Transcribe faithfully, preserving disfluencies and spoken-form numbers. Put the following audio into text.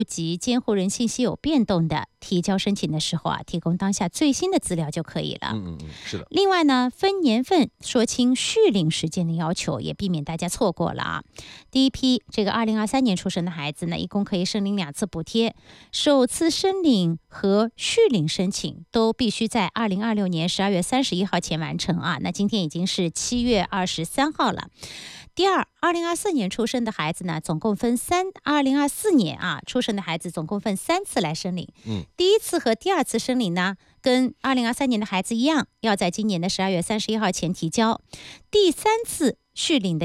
及监护人信息有变动的，提交申请的时候啊，提供当下最新的资料就可以了。 嗯嗯嗯，是的。 另外呢，分年份说清续领时间的要求，也避免大家错过了啊。第一批这个二零二三年出生的孩子呢，一共可以申领两次补贴，首次申领和续领申请都必须在二零二六年十二月三十一号前完成啊。那今天已经是七月二十三号了。第二，二零二四年出生的孩子呢，总共分三，二零二四年啊出生的孩子总共分三次来申领。 嗯， 第一次和第二次申领呢，跟二零二三年的孩子一样，要在今年的十二月三十一号前提交。第三次续领的